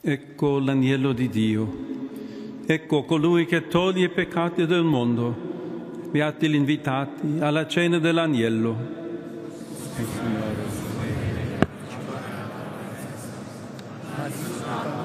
Ecco l'agnello di Dio. Ecco colui che toglie i peccati del mondo. Beati gli invitati alla cena dell'agnello. Signore,